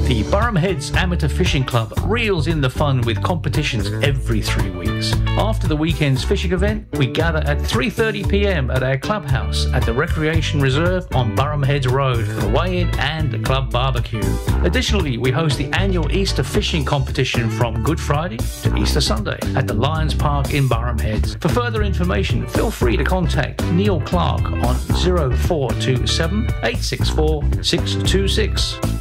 The Burham Heads Amateur Fishing Club reels in the fun with competitions every 3 weeks. After the weekend's fishing event, we gather at 3:30 p.m. at our clubhouse at the Recreation Reserve on Burham Heads Road for the weigh-in and the club barbecue. Additionally, we host the annual Easter fishing competition from Good Friday to Easter Sunday at the Lions Park in Burham Heads. For further information, feel free to contact Neil Clark on 0427 864 626.